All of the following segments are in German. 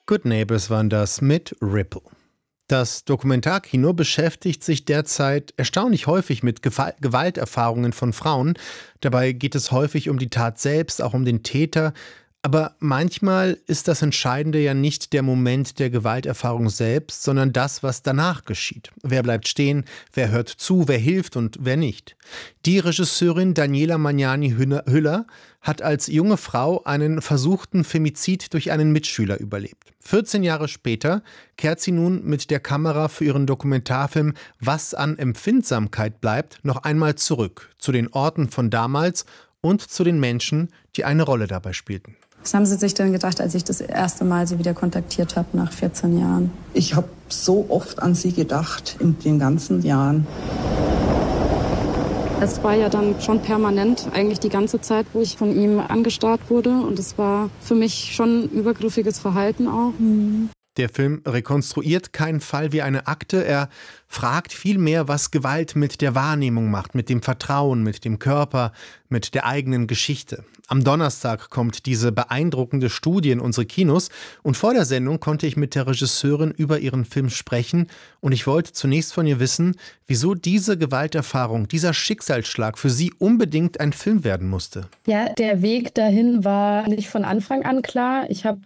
Good Neighbors waren das mit Ripple. Das Dokumentarkino beschäftigt sich derzeit erstaunlich häufig mit Gewalterfahrungen von Frauen. Dabei geht es häufig um die Tat selbst, auch um den Täter. Aber manchmal ist das Entscheidende ja nicht der Moment der Gewalterfahrung selbst, sondern das, was danach geschieht. Wer bleibt stehen, wer hört zu, wer hilft und wer nicht. Die Regisseurin Daniela Magnani-Hüller hat als junge Frau einen versuchten Femizid durch einen Mitschüler überlebt. 14 Jahre später kehrt sie nun mit der Kamera für ihren Dokumentarfilm Was an Empfindsamkeit bleibt noch einmal zurück zu den Orten von damals und zu den Menschen, die eine Rolle dabei spielten. Was haben Sie sich denn gedacht, als ich das erste Mal Sie wieder kontaktiert habe nach 14 Jahren? Ich habe so oft an Sie gedacht in den ganzen Jahren. Es war ja dann schon permanent, eigentlich die ganze Zeit, wo ich von ihm angestarrt wurde. Und es war für mich schon übergriffiges Verhalten auch. Der Film rekonstruiert keinen Fall wie eine Akte. Er fragt vielmehr, was Gewalt mit der Wahrnehmung macht, mit dem Vertrauen, mit dem Körper, mit der eigenen Geschichte. Am Donnerstag kommt diese beeindruckende Studie in unsere Kinos und vor der Sendung konnte ich mit der Regisseurin über ihren Film sprechen und ich wollte zunächst von ihr wissen, wieso diese Gewalterfahrung, dieser Schicksalsschlag für sie unbedingt ein Film werden musste. Ja, der Weg dahin war nicht von Anfang an klar. Ich habe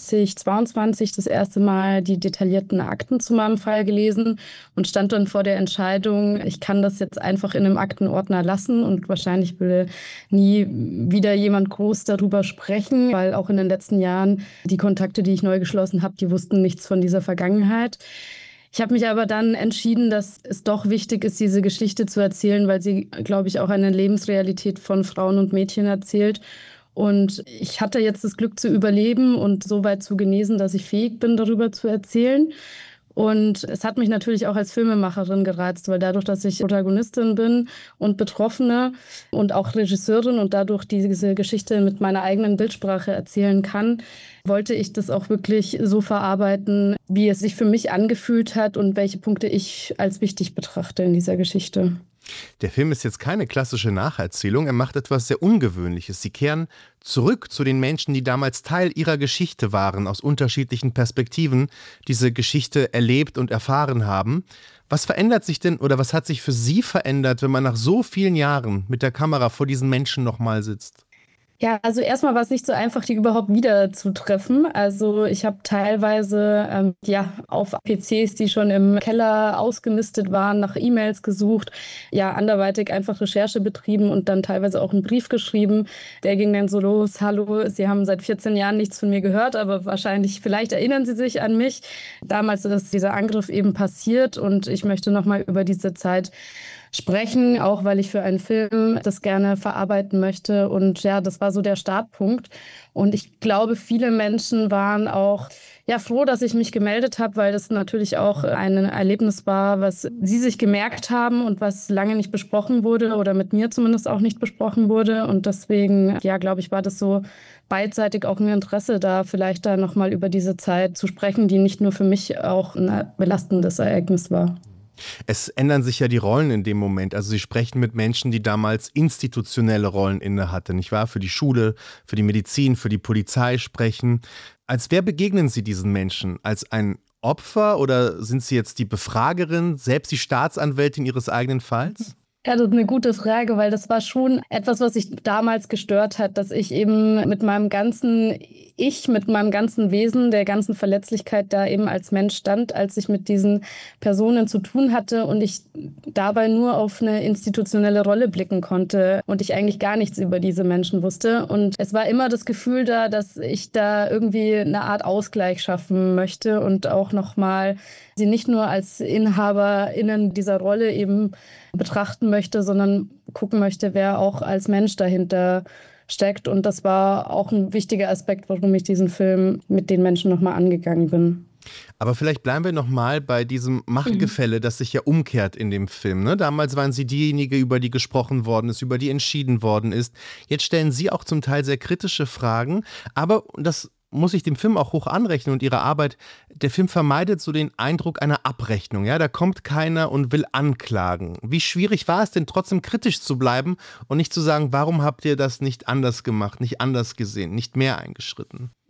2022 das erste Mal die detaillierten Akten zu meinem Fall gelesen und stand dann vor der Entscheidung, ich kann das jetzt einfach in einem Aktenordner lassen und wahrscheinlich will nie wieder jemand groß darüber sprechen, weil auch in den letzten Jahren die Kontakte, die ich neu geschlossen habe, die wussten nichts von dieser Vergangenheit. Ich habe mich aber dann entschieden, dass es doch wichtig ist, diese Geschichte zu erzählen, weil sie, glaube ich, auch eine Lebensrealität von Frauen und Mädchen erzählt. Und ich hatte jetzt das Glück zu überleben und so weit zu genesen, dass ich fähig bin, darüber zu erzählen. Und es hat mich natürlich auch als Filmemacherin gereizt, weil dadurch, dass ich Protagonistin bin und Betroffene und auch Regisseurin und dadurch diese Geschichte mit meiner eigenen Bildsprache erzählen kann, wollte ich das auch wirklich so verarbeiten, wie es sich für mich angefühlt hat und welche Punkte ich als wichtig betrachte in dieser Geschichte. Der Film ist jetzt keine klassische Nacherzählung, er macht etwas sehr Ungewöhnliches. Sie kehren zurück zu den Menschen, die damals Teil ihrer Geschichte waren, aus unterschiedlichen Perspektiven diese Geschichte erlebt und erfahren haben. Was verändert sich denn oder was hat sich für Sie verändert, wenn man nach so vielen Jahren mit der Kamera vor diesen Menschen nochmal sitzt? Ja, also erstmal war es nicht so einfach, die überhaupt wieder zu treffen. Also ich habe teilweise auf PCs, die schon im Keller ausgemistet waren, nach E-Mails gesucht, anderweitig einfach Recherche betrieben und dann teilweise auch einen Brief geschrieben. Der ging dann so los: Hallo, Sie haben seit 14 Jahren nichts von mir gehört, aber vielleicht erinnern Sie sich an mich. Damals ist dieser Angriff eben passiert und ich möchte nochmal über diese Zeit sprechen, auch weil ich für einen Film das gerne verarbeiten möchte. Und ja, das war so der Startpunkt. Und ich glaube, viele Menschen waren auch froh, dass ich mich gemeldet habe, weil das natürlich auch ein Erlebnis war, was sie sich gemerkt haben und was lange nicht besprochen wurde oder mit mir zumindest auch nicht besprochen wurde. Und deswegen, glaube ich, war das so beidseitig auch ein Interesse da, vielleicht da nochmal über diese Zeit zu sprechen, die nicht nur für mich auch ein belastendes Ereignis war. Es ändern sich ja die Rollen in dem Moment. Also Sie sprechen mit Menschen, die damals institutionelle Rollen inne hatten, nicht wahr? Für die Schule, für die Medizin, für die Polizei sprechen. Als wer begegnen Sie diesen Menschen? Als ein Opfer oder sind Sie jetzt die Befragerin, selbst die Staatsanwältin Ihres eigenen Falls? Ja, das ist eine gute Frage, weil das war schon etwas, was mich damals gestört hat, dass ich eben mit meinem ganzen mit meinem ganzen Wesen, der ganzen Verletzlichkeit da eben als Mensch stand, als ich mit diesen Personen zu tun hatte und ich dabei nur auf eine institutionelle Rolle blicken konnte und ich eigentlich gar nichts über diese Menschen wusste. Und es war immer das Gefühl da, dass ich da irgendwie eine Art Ausgleich schaffen möchte und auch nochmal sie nicht nur als InhaberInnen dieser Rolle eben betrachten möchte, sondern gucken möchte, wer auch als Mensch dahinter steckt. Und das war auch ein wichtiger Aspekt, warum ich diesen Film mit den Menschen nochmal angegangen bin. Aber vielleicht bleiben wir nochmal bei diesem Machtgefälle, das sich ja umkehrt in dem Film. Ne? Damals waren Sie diejenige, über die gesprochen worden ist, über die entschieden worden ist. Jetzt stellen Sie auch zum Teil sehr kritische Fragen. Aber das muss ich dem Film auch hoch anrechnen und ihrer Arbeit. Der Film vermeidet so den Eindruck einer Abrechnung. Ja? Da kommt keiner und will anklagen. Wie schwierig war es denn trotzdem kritisch zu bleiben und nicht zu sagen, warum habt ihr das nicht anders gemacht, nicht anders gesehen, nicht mehr eingeschritten?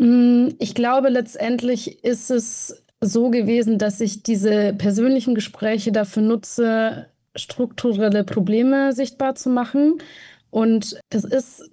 Ich glaube, letztendlich ist es so gewesen, dass ich diese persönlichen Gespräche dafür nutze, strukturelle Probleme sichtbar zu machen. Und das ist